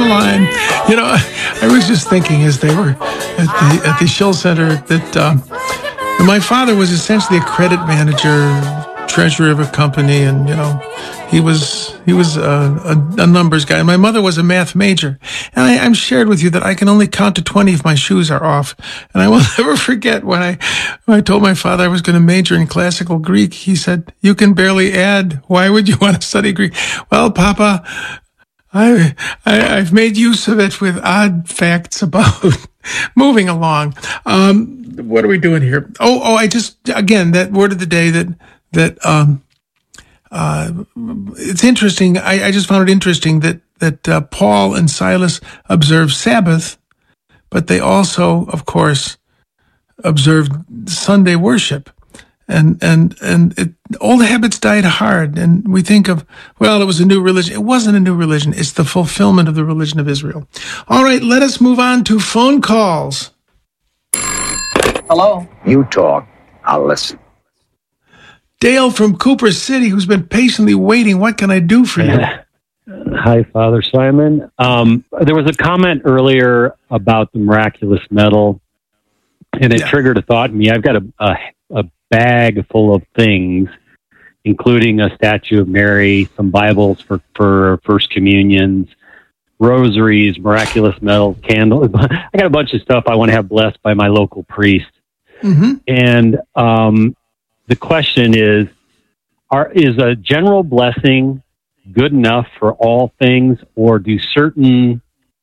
line. You know, I was just thinking as they were at the Schill Center that my father was essentially a credit manager, treasurer of a company, and he was a numbers guy. And my mother was a math major. And I'm shared with you that I can only count to 20 if my shoes are off. And I will never forget when I told my father I was going to major in classical Greek. He said, "You can barely add. Why would you want to study Greek?" Well, Papa, I've made use of it with odd facts about moving along. What are we doing here? I just, again, that word of the day that it's interesting. I just found it interesting that Paul and Silas observed Sabbath, but they also, of course, observed Sunday worship. And old habits died hard. And we think of, well, it was a new religion. It wasn't a new religion. It's the fulfillment of the religion of Israel. All right, let us move on to phone calls. Hello? You talk. I'll listen. Dale from Cooper City, who's been patiently waiting. What can I do for you? Hi, Father Simon. There was a comment earlier about the miraculous medal, and it triggered a thought in me. I've got a bag full of things, including a statue of Mary, some Bibles for First Communions, rosaries, miraculous medals, candles. I got a bunch of stuff I want to have blessed by my local priest. Mm-hmm. And the question is a general blessing good enough for all things, or do certain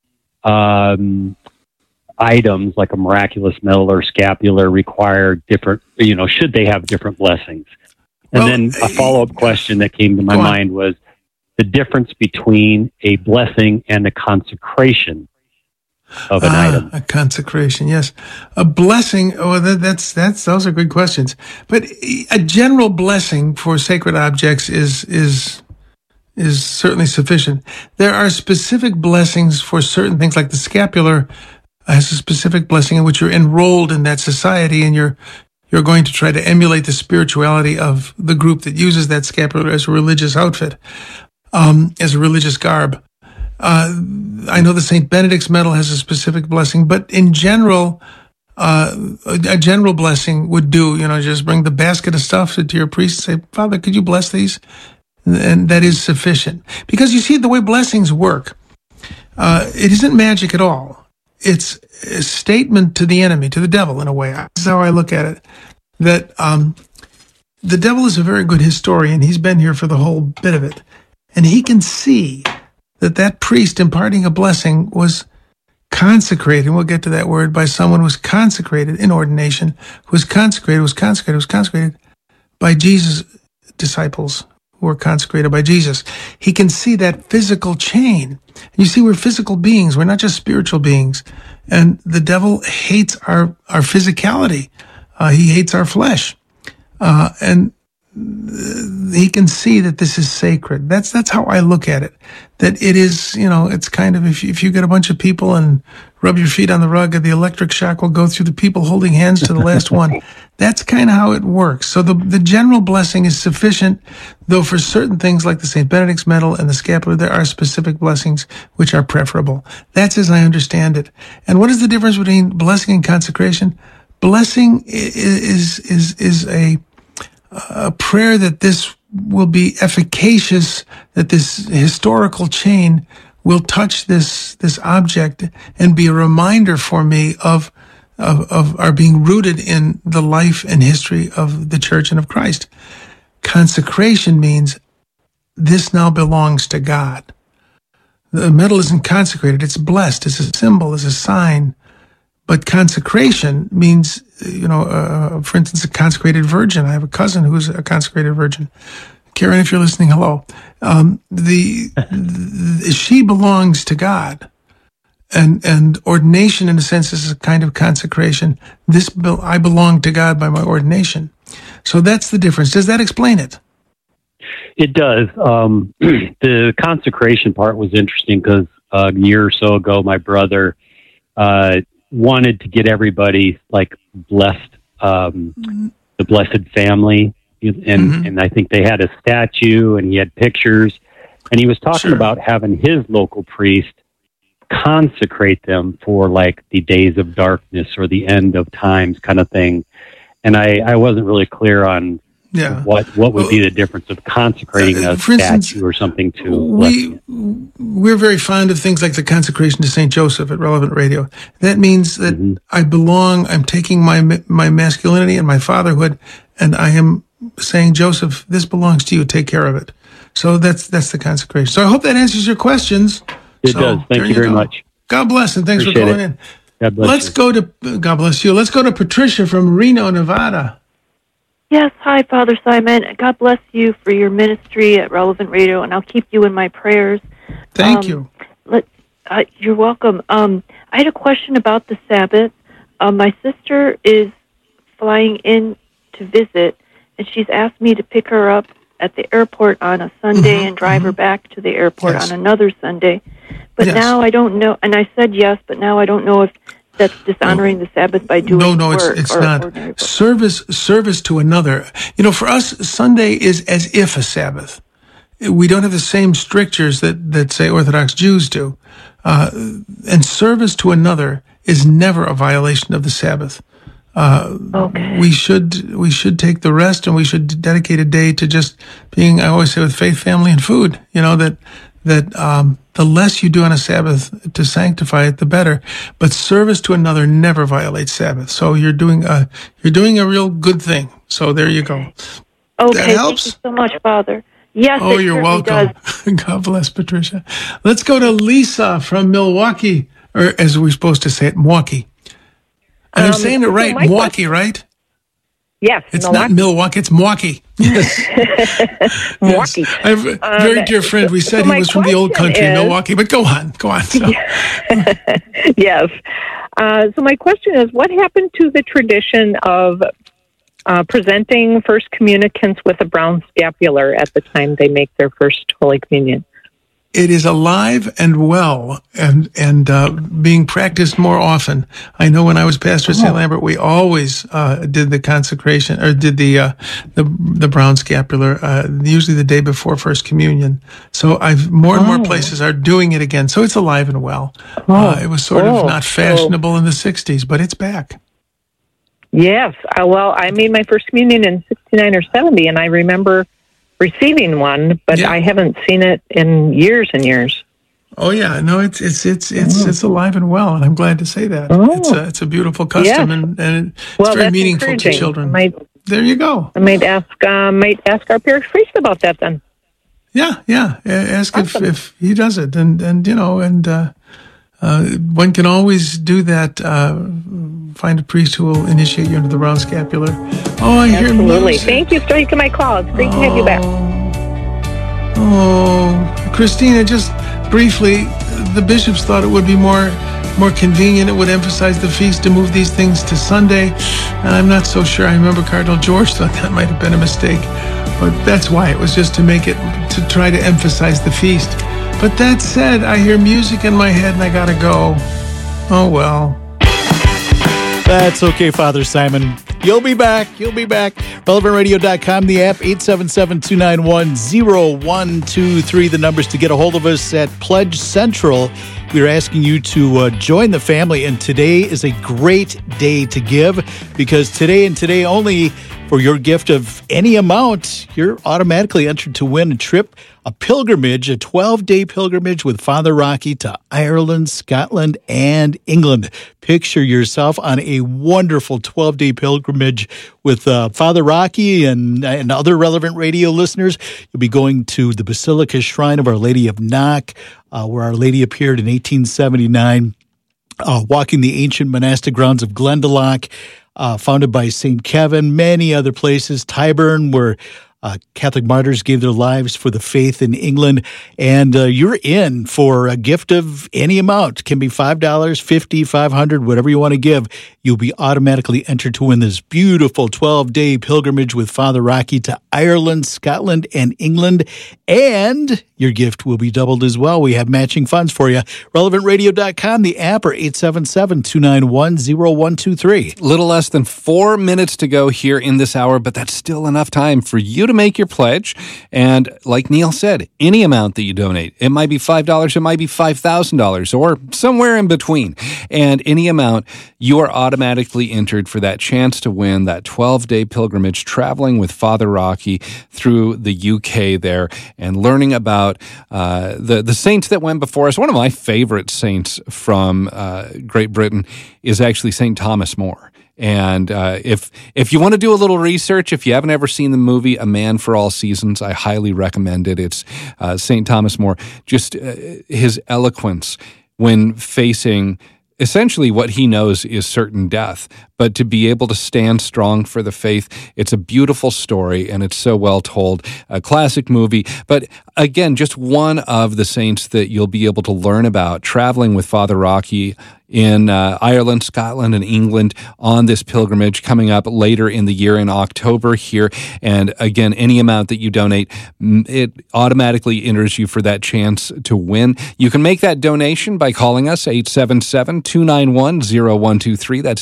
items like a miraculous medal or scapular require different, should they have different blessings? And then a follow-up question that came to my mind was the difference between a blessing and a consecration of an item. A consecration, yes. A blessing, those are good questions. But a general blessing for sacred objects is certainly sufficient. There are specific blessings for certain things, like the scapular has a specific blessing in which you're enrolled in that society, and you're going to try to emulate the spirituality of the group that uses that scapular as a religious outfit, as a religious garb. I know the St. Benedict's medal has a specific blessing, but in general, a general blessing would do. Just bring the basket of stuff to your priest and say, "Father, could you bless these?" And that is sufficient. Because you see, the way blessings work, it isn't magic at all. It's a statement to the enemy, to the devil, in a way. That's how I look at it. That the devil is a very good historian. He's been here for the whole bit of it. And he can see that priest imparting a blessing was consecrated, and we'll get to that word, by someone who was consecrated in ordination, who was consecrated by Jesus' disciples, who were consecrated by Jesus. He can see that physical chain. You see, we're physical beings. We're not just spiritual beings. And the devil hates our physicality. He hates our flesh. And he can see that this is sacred. That's how I look at it. That it is, it's kind of, if you get a bunch of people and rub your feet on the rug, the electric shock will go through the people holding hands to the last one. That's kind of how it works. So the general blessing is sufficient, though for certain things like the St. Benedict's medal and the scapular, there are specific blessings which are preferable. That's as I understand it. And what is the difference between blessing and consecration? Blessing is a prayer that this will be efficacious, that this historical chain will touch this object and be a reminder for me of our being rooted in the life and history of the Church and of Christ. Consecration means this now belongs to God. The medal isn't consecrated, it's blessed, it's a symbol, it's a sign. But consecration means, for instance, a consecrated virgin. I have a cousin who's a consecrated virgin. Karen, if you're listening, hello. She belongs to God. And ordination, in a sense, is a kind of consecration. I belong to God by my ordination. So that's the difference. Does that explain it? It does. The consecration part was interesting because a year or so ago, my brother wanted to get everybody blessed, the Blessed Family, and I think they had a statue and he had pictures, and he was talking about having his local priest consecrate them for like the days of darkness or the end of times kind of thing. And I wasn't really clear on what would be the difference of consecrating a statue or something to. We're very fond of things like the consecration to St. Joseph at Relevant Radio. That means that I belong. I'm taking my masculinity and my fatherhood, and I am saying, Joseph, this belongs to you. Take care of it. So that's the consecration. So I hope that answers your questions. It does. Thank you very much. God bless, and thanks for calling in. God bless you. God bless you. Let's go to Patricia from Reno, Nevada. Yes. Hi, Father Simon. God bless you for your ministry at Relevant Radio, and I'll keep you in my prayers. Thank you. You're welcome. I had a question about the Sabbath. My sister is flying in to visit, and she's asked me to pick her up at the airport on a Sunday and drive her back to the airport on another Sunday. But now I don't know, and I said yes, but now I don't know if that's dishonoring the Sabbath by doing work. It's not. Service to another. For us, Sunday is as if a Sabbath. We don't have the same strictures that say Orthodox Jews do. And service to another is never a violation of the Sabbath. We should take the rest, and we should dedicate a day to just being, I always say, with faith, family, and food. That the less you do on a Sabbath to sanctify it, the better. But service to another never violates Sabbath. So you're doing a real good thing. So there you go. Okay, that helps? Thank you so much, Father. Yes, oh, you're welcome. God bless, Patricia. Let's go to Lisa from Milwaukee, or as we're supposed to say it, Milwaukee. And I'm saying it right, Milwaukee, right? Yes, it's not Milwaukee, it's Milwaukee. Yes. Milwaukee. Yes. I have a very dear friend. We said he was from the old country, Milwaukee, but go on. So. Yes. So my question is, what happened to the tradition of presenting first communicants with a brown scapular at the time they make their first Holy Communion? It is alive and well, and being practiced more often. I know when I was pastor at St. Lambert, we always did the consecration, or did the brown scapular, usually the day before First Communion. So more and more places are doing it again. So it's alive and well. It was sort of not fashionable in the 60s, but it's back. Yes. Well, I made my first communion in 69 or 70, and I remember receiving one, but I haven't seen it in years and years. Oh yeah, no, it's alive and well, and I'm glad to say that. It's a beautiful custom, and it's very meaningful to children. There you go. I might ask our parish priest about that then. Yeah. Ask if he does it, and one can always do that. Find a priest who will initiate you into the brown scapular. Oh, I hear music. Absolutely. Thank you for taking my call. It's great to have you back. Oh, Christina, just briefly, the bishops thought it would be more convenient. It would emphasize the feast to move these things to Sunday. And I'm not so sure. I remember Cardinal George thought that might have been a mistake. But that's why. It was just to try to emphasize the feast. But that said, I hear music in my head and I gotta go. Oh, well. That's okay, Father Simon. You'll be back. RelevantRadio.com, the app, 877-291-0123. The numbers to get a hold of us at Pledge Central. We're asking you to join the family, and today is a great day to give, because today and today only, for your gift of any amount, you're automatically entered to win a trip, a pilgrimage, a 12-day pilgrimage with Father Rocky to Ireland, Scotland, and England. Picture yourself on a wonderful 12-day pilgrimage with Father Rocky and other Relevant Radio listeners. You'll be going to the Basilica Shrine of Our Lady of Knock, where Our Lady appeared in 1879, walking the ancient monastic grounds of Glendalough, founded by St. Kevin, many other places, Tyburn, where Catholic martyrs gave their lives for the faith in England. And you're in for a gift of any amount. It can be $5, $50, $500, whatever you want to give. You'll be automatically entered to win this beautiful 12-day pilgrimage with Father Rocky to Ireland, Scotland, and England. And your gift will be doubled as well. We have matching funds for you. RelevantRadio.com, the app, or 877-291-0123. Little less than 4 minutes to go here in this hour, but that's still enough time for you to make your pledge. And like Neil said, any amount that you donate, it might be $5, it might be $5,000, or somewhere in between. And any amount, you are automatically entered for that chance to win that 12-day pilgrimage traveling with Father Rocky through the UK there and learning about the saints that went before us. One of my favorite saints from Great Britain is actually St. Thomas More. And if you want to do a little research, if you haven't ever seen the movie A Man for All Seasons, I highly recommend it. It's St. Thomas More, just his eloquence when facing essentially what he knows is certain death, but to be able to stand strong for the faith. It's a beautiful story, and it's so well told. A classic movie, but again, just one of the saints that you'll be able to learn about traveling with Father Rocky in Ireland, Scotland, and England on this pilgrimage coming up later in the year in October here. And again, any amount that you donate, it automatically enters you for that chance to win. You can make that donation by calling us 877-291-0123. That's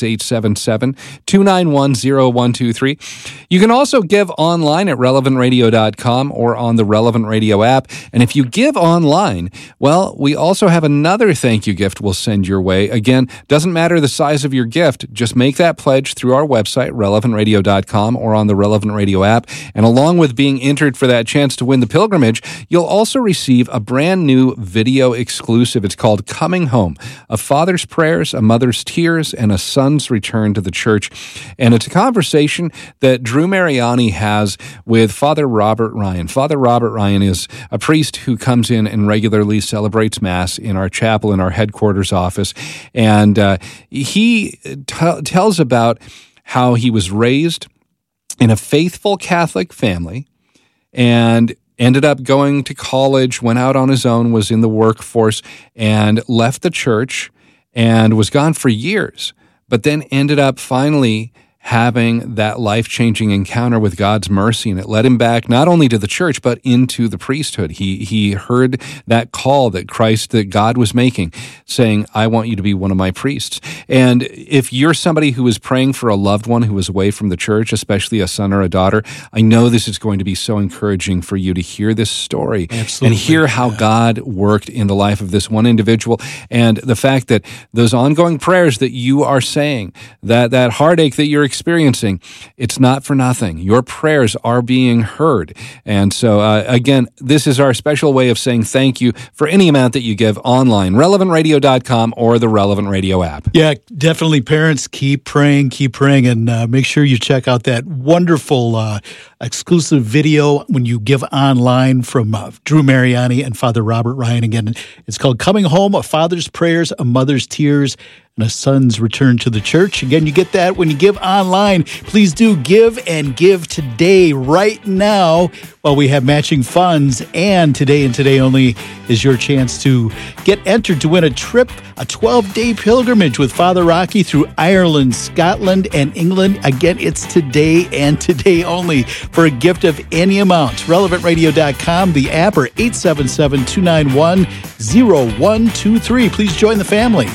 877-291-0123. You can also give online at relevantradio.com or on the Relevant Radio app. And if you give online, well, we also have another thank you gift we'll send your way. Again, doesn't matter the size of your gift. Just make that pledge through our website, relevantradio.com, or on the Relevant Radio app. And along with being entered for that chance to win the pilgrimage, you'll also receive a brand new video exclusive. It's called Coming Home, A Father's Prayers, A Mother's Tears, and a Son's Return to the Church. And it's a conversation that Drew Mariani has with Father Robert Ryan. Father Robert Ryan is a priest who comes in and regularly celebrates Mass in our chapel in our headquarters office. And he tells about how he was raised in a faithful Catholic family and ended up going to college, went out on his own, was in the workforce, and left the church and was gone for years, but then ended up finally having that life-changing encounter with God's mercy, and it led him back not only to the church, but into the priesthood. He heard that call that God was making, saying, I want you to be one of my priests. And if you're somebody who is praying for a loved one who is away from the church, especially a son or a daughter, I know this is going to be so encouraging for you to hear this story. Absolutely. And hear how God worked in the life of this one individual, and the fact that those ongoing prayers that you are saying, that heartache that you're experiencing, it's not for nothing. Your prayers are being heard. And so, again, this is our special way of saying thank you for any amount that you give online, relevantradio.com or the Relevant Radio app. Yeah, definitely, parents, keep praying, and make sure you check out that wonderful exclusive video when you give online from Drew Mariani and Father Robert Ryan. Again, it's called Coming Home, A Father's Prayers, A Mother's Tears, and a Son's Return to the Church. Again, you get that when you give online. Please do give, and give today, right now, while we have matching funds. And today only is your chance to get entered to win a trip, a 12-day pilgrimage with Father Rocky through Ireland, Scotland, and England. Again, it's today and today only for a gift of any amount. RelevantRadio.com, the app, or 877-291-0123. Please join the family.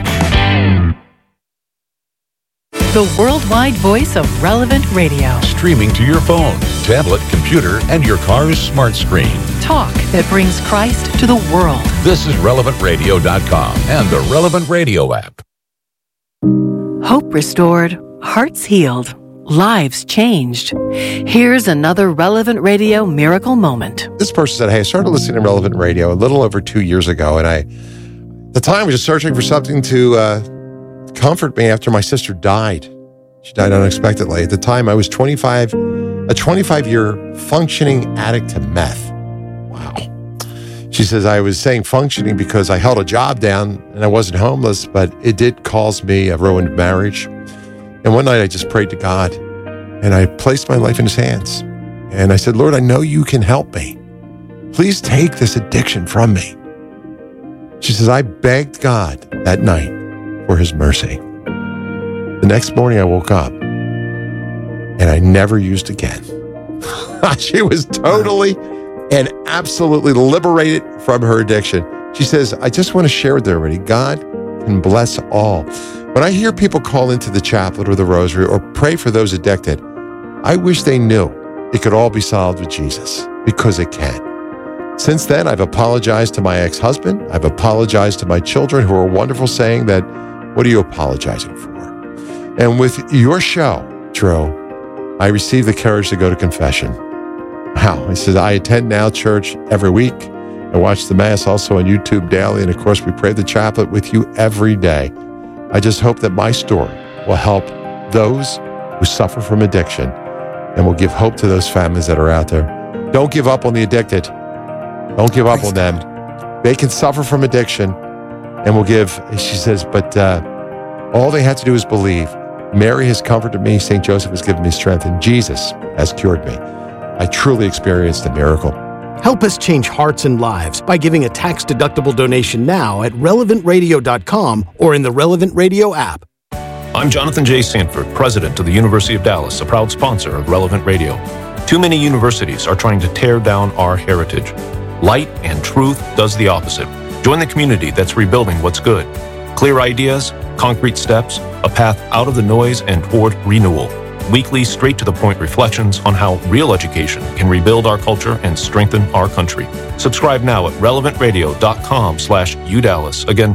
The worldwide voice of Relevant Radio. Streaming to your phone, tablet, computer, and your car's smart screen. Talk that brings Christ to the world. This is RelevantRadio.com and the Relevant Radio app. Hope restored, hearts healed, lives changed. Here's another Relevant Radio miracle moment. This person said, hey, I started listening to Relevant Radio a little over 2 years ago, and at the time, I was just searching for something to comfort me after my sister died. She died unexpectedly. At the time, I was 25, a 25-year functioning addict to meth. Wow. She says, I was saying functioning because I held a job down and I wasn't homeless, but it did cause me a ruined marriage. And one night I just prayed to God and I placed my life in his hands. And I said, Lord, I know you can help me. Please take this addiction from me. She says, I begged God that night for his mercy. The next morning I woke up and I never used again. She was totally and absolutely liberated from her addiction. She says, I just want to share with everybody, God can bless all. When I hear people call into the chaplet or the rosary or pray for those addicted, I wish they knew it could all be solved with Jesus, because it can. Since then, I've apologized to my ex-husband. I've apologized to my children, who are wonderful, saying that, what are you apologizing for? And with your show, Drew, I received the courage to go to confession. Wow. He says, I attend Now Church every week. I watch the Mass also on YouTube daily. And of course, we pray the chaplet with you every day. I just hope that my story will help those who suffer from addiction and will give hope to those families that are out there. Don't give up on the addicted. Don't give up on them. They can suffer from addiction, and will give, she says, but all they have to do is believe. Mary has comforted me. St. Joseph has given me strength, and Jesus has cured me. I truly experienced a miracle. Help us change hearts and lives by giving a tax-deductible donation now at relevantradio.com or in the Relevant Radio app. I'm Jonathan J. Sanford, president of the University of Dallas, a proud sponsor of Relevant Radio. Too many universities are trying to tear down our heritage. Light and truth does the opposite. Join the community that's rebuilding what's good. Clear ideas, concrete steps, a path out of the noise and toward renewal. Weekly, straight-to-the-point reflections on how real education can rebuild our culture and strengthen our country. Subscribe now at relevantradio.com/UDallas. Again,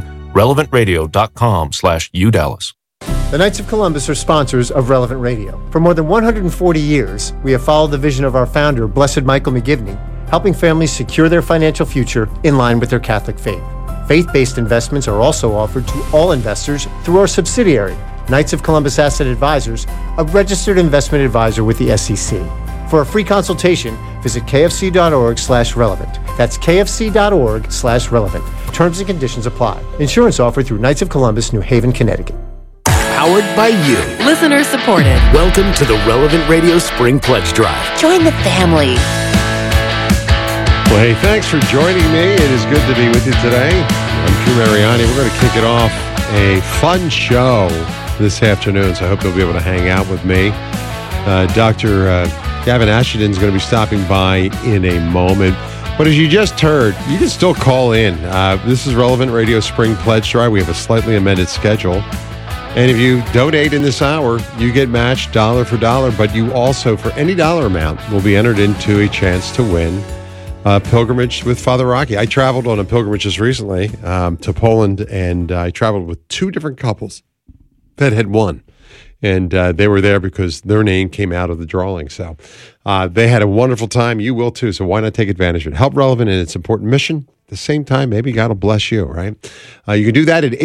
relevantradio.com/UDallas. The Knights of Columbus are sponsors of Relevant Radio. For more than 140 years, we have followed the vision of our founder, Blessed Michael McGivney, helping families secure their financial future in line with their Catholic faith. Faith-based investments are also offered to all investors through our subsidiary, Knights of Columbus Asset Advisors, a registered investment advisor with the SEC. For a free consultation, visit kfc.org/relevant. That's kfc.org/relevant. Terms and conditions apply. Insurance offered through Knights of Columbus, New Haven, Connecticut. Powered by you. Listener supported. Welcome to the Relevant Radio Spring Pledge Drive. Join the family. Well, hey, thanks for joining me. It is good to be with you today. I'm Drew Mariani. We're going to kick it off a fun show this afternoon, so I hope you'll be able to hang out with me. Dr. Gavin Ashenden is going to be stopping by in a moment. But as you just heard, you can still call in. This is Relevant Radio Spring Pledge Drive. We have a slightly amended schedule. And if you donate in this hour, you get matched dollar for dollar, but you also, for any dollar amount, will be entered into a chance to win pilgrimage with Father Rocky. I traveled on a pilgrimage just recently to Poland, and I traveled with two different couples that had won. And they were there because their name came out of the drawing. So they had a wonderful time. You will too. So why not take advantage of it? Help Relevant in its important mission. At the same time, maybe God will bless you, right? You can do that at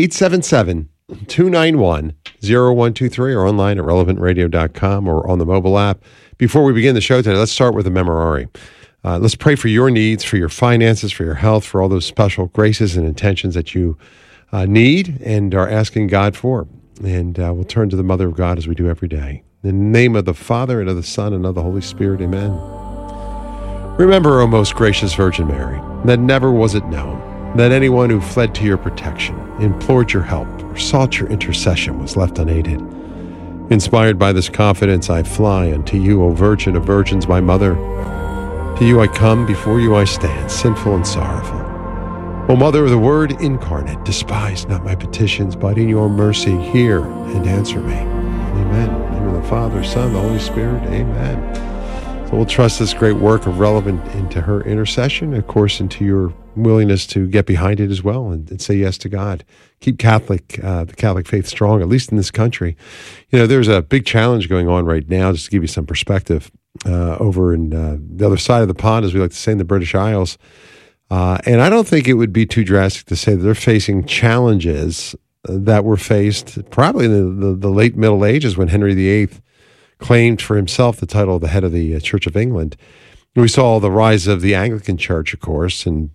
877-291-0123 or online at relevantradio.com or on the mobile app. Before we begin the show today, let's start with a memorare. Let's pray for your needs, for your finances, for your health, for all those special graces and intentions that you need and are asking God for. And we'll turn to the Mother of God as we do every day. In the name of the Father, and of the Son, and of the Holy Spirit, amen. Remember, O most gracious Virgin Mary, that never was it known that anyone who fled to your protection, implored your help, or sought your intercession was left unaided. Inspired by this confidence, I fly unto you, O Virgin of Virgins, my Mother. To you I come, before you I stand, sinful and sorrowful. O Mother of the Word incarnate, despise not my petitions, but in your mercy hear and answer me. Amen. In the name of the Father, Son, the Holy Spirit. Amen. So we'll trust this great work of Relevant into her intercession, of course, into your willingness to get behind it as well and say yes to God. Keep the Catholic faith strong, at least in this country. You know, there's a big challenge going on right now, just to give you some perspective, over in the other side of the pond, as we like to say, in the British Isles. And I don't think it would be too drastic to say that they're facing challenges that were faced probably in the late Middle Ages when Henry VIII claimed for himself the title of the head of the Church of England. We saw the rise of the Anglican Church, of course, and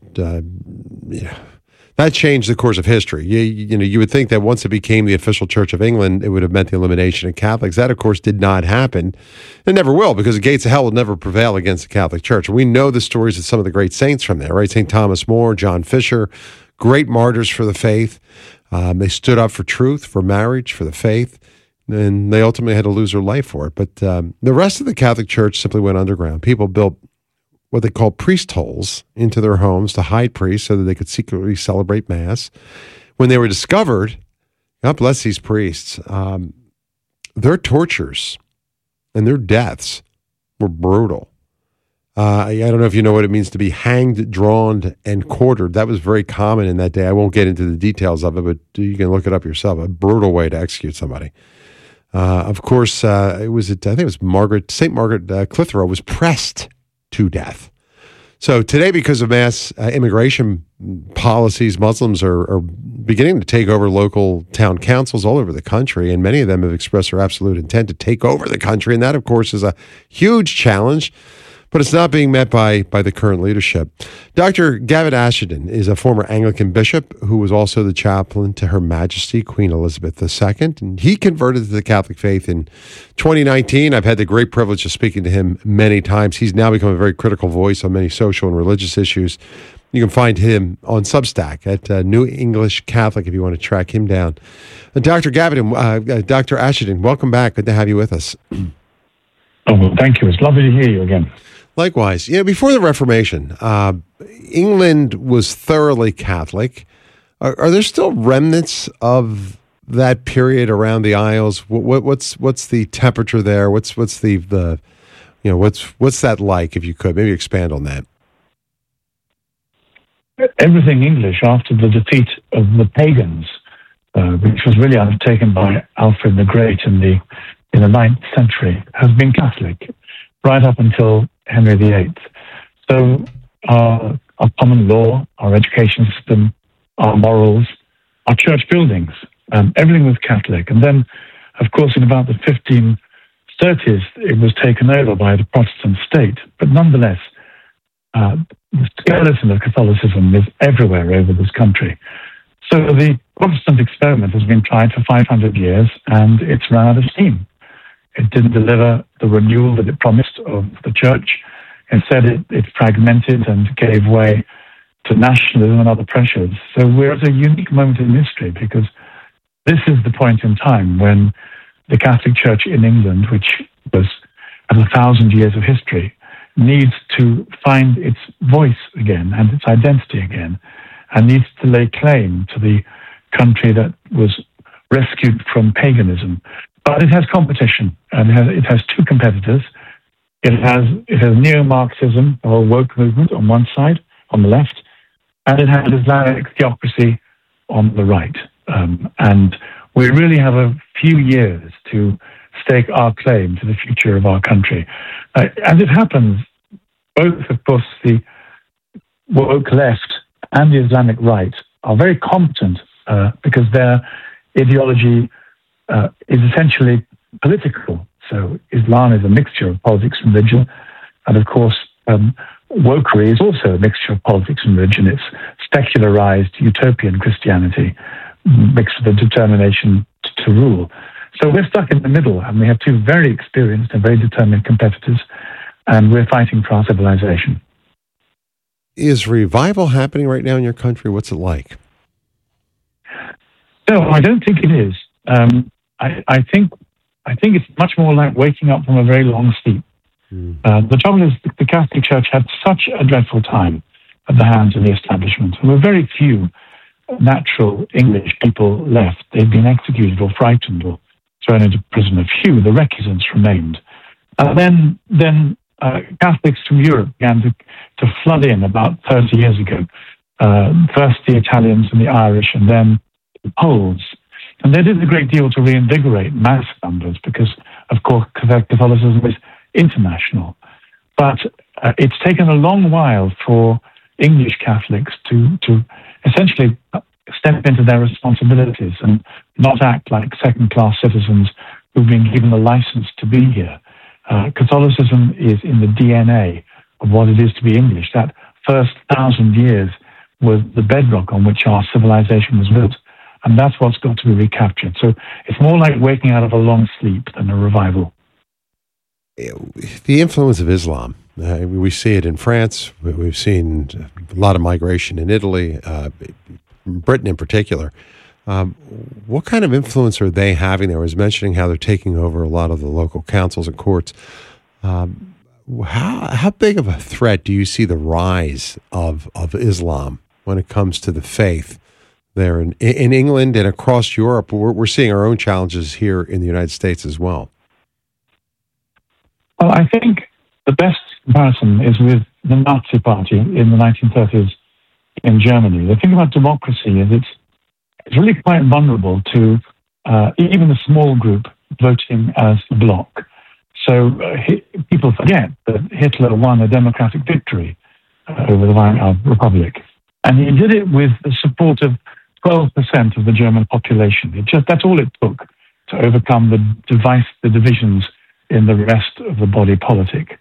that changed the course of history. You would think that once it became the official Church of England, it would have meant the elimination of Catholics. That, of course, did not happen. It never will, because the gates of hell will never prevail against the Catholic Church. We know the stories of some of the great saints from there, right? St. Thomas More, John Fisher, great martyrs for the faith. They stood up for truth, for marriage, for the faith, and they ultimately had to lose their life for it. But the rest of the Catholic Church simply went underground. People built what they call priest holes into their homes to hide priests so that they could secretly celebrate Mass. When they were discovered, God bless these priests, their tortures and their deaths were brutal. I don't know if you know what it means to be hanged, drawn, and quartered. That was very common in that day. I won't get into the details of it, but you can look it up yourself. A brutal way to execute somebody. Of course, I think it was St. Margaret Clitheroe was pressed to death. So today, because of mass immigration policies, Muslims are beginning to take over local town councils all over the country, and many of them have expressed their absolute intent to take over the country. And that, of course, is a huge challenge, but it's not being met by the current leadership. Dr. Gavin Ashenden is a former Anglican bishop who was also the chaplain to Her Majesty Queen Elizabeth II, and he converted to the Catholic faith in 2019. I've had the great privilege of speaking to him many times. He's now become a very critical voice on many social and religious issues. You can find him on Substack at New English Catholic if you want to track him down. Dr. Gavin, Dr. Ashenden, welcome back. Good to have you with us. Oh, well, thank you. It's lovely to hear you again. Likewise. Before the Reformation, England was thoroughly Catholic. Are there still remnants of that period around the Isles? What's the temperature there? What's that like? If you could maybe expand on that. Everything English after the defeat of the pagans, which was really undertaken by Alfred the Great in the 9th century, has been Catholic right up until Henry VIII. So our common law, our education system, our morals, our church buildings, everything was Catholic. And then, of course, in about the 1530s, it was taken over by the Protestant state. But nonetheless, the skeleton of Catholicism is everywhere over this country. So the Protestant experiment has been tried for 500 years, and it's run out of steam. It didn't deliver the renewal that it promised of the church. Instead, it fragmented and gave way to nationalism and other pressures. So we're at a unique moment in history because this is the point in time when the Catholic Church in England, which has 1,000 years of history, needs to find its voice again and its identity again, and needs to lay claim to the country that was rescued from paganism. But it has competition, and it has two competitors. It has neo-Marxism, or woke movement on one side, on the left, and it has Islamic theocracy on the right. And we really have a few years to stake our claim to the future of our country. As it happens, both, of course, the woke left and the Islamic right are very competent because their ideology is essentially political. So Islam is a mixture of politics and religion. And of course, wokery is also a mixture of politics and religion. It's secularized utopian Christianity mixed with a determination to rule. So we're stuck in the middle, and we have two very experienced and very determined competitors, and we're fighting for our civilization. Is revival happening right now in your country? What's it like? No, I don't think it is. I think it's much more like waking up from a very long sleep. The trouble is the Catholic Church had such a dreadful time at the hands of the establishment. There were very few natural English people left. They'd been executed or frightened or thrown into prison. A few, the recusants, remained. Then Catholics from Europe began to flood in about 30 years ago. First the Italians and the Irish, and then the Poles. And they did a great deal to reinvigorate mass numbers because, of course, Catholicism is international. But it's taken a long while for English Catholics to essentially step into their responsibilities and not act like second-class citizens who've been given a license to be here. Catholicism is in the DNA of what it is to be English. That first 1,000 years was the bedrock on which our civilization was built. And that's what's got to be recaptured. So it's more like waking out of a long sleep than a revival. The influence of Islam, we see it in France. We've seen a lot of migration in Italy, Britain in particular. What kind of influence are they having there? I was mentioning how they're taking over a lot of the local councils and courts. How big of a threat do you see the rise of Islam when it comes to the faith there in England and across Europe? We're seeing our own challenges here in the United States as well. Well, I think the best comparison is with the Nazi Party in the 1930s in Germany. The thing about democracy is it's really quite vulnerable to even a small group voting as a bloc. So people forget that Hitler won a democratic victory over the Weimar Republic. And he did it with the support of 12% of the German population. That's all it took to overcome the divisions in the rest of the body politic.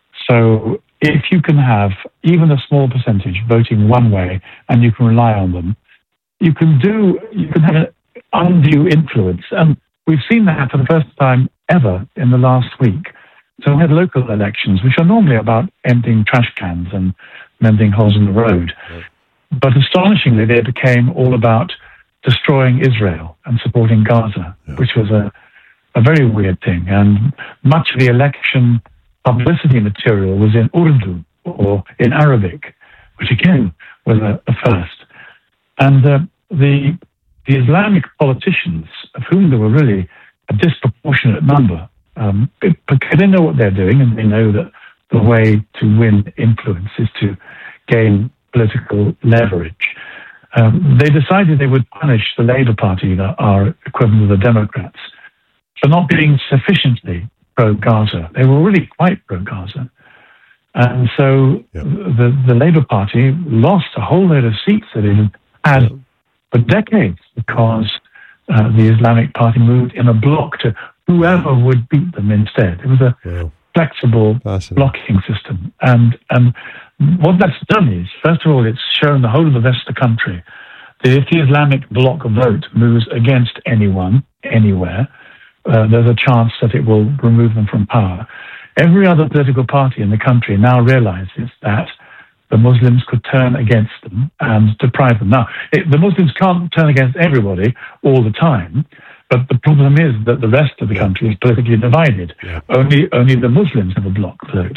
So if you can have even a small percentage voting one way and you can rely on them, you can have an undue influence. And we've seen that for the first time ever in the last week. So we had local elections, which are normally about emptying trash cans and mending holes in the road. But astonishingly, they became all about destroying Israel and supporting Gaza, which was a very weird thing. And much of the election publicity material was in Urdu or in Arabic, which again was a first. And the Islamic politicians, of whom there were really a disproportionate number, because they know what they're doing and they know that the way to win influence is to gain political leverage. They decided they would punish the Labour Party, that are equivalent of the Democrats, for not being sufficiently pro-Gaza. They were really quite pro-Gaza. And so the Labour Party lost a whole load of seats that it had for decades because the Islamic Party moved in a bloc to whoever would beat them instead. It was a flexible blocking system. And what that's done is, first of all, it's shown the whole of the rest of the country that if the Islamic bloc vote moves against anyone, anywhere, there's a chance that it will remove them from power. Every other political party in the country now realizes that the Muslims could turn against them and deprive them. Now, the Muslims can't turn against everybody all the time, but the problem is that the rest of the country is politically divided. Only the Muslims have a bloc vote.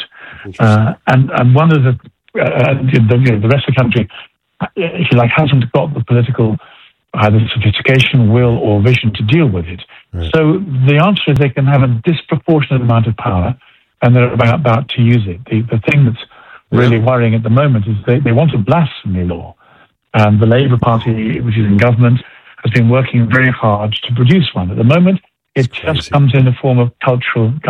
And one of the rest of the country, if you like, hasn't got the political either sophistication, will, or vision to deal with it. So the answer is they can have a disproportionate amount of power, and they're about to use it. The thing that's really worrying at the moment is they want a blasphemy law. And the Labour Party, which is in government, has been working very hard to produce one. At the moment, it just comes in the form of cultural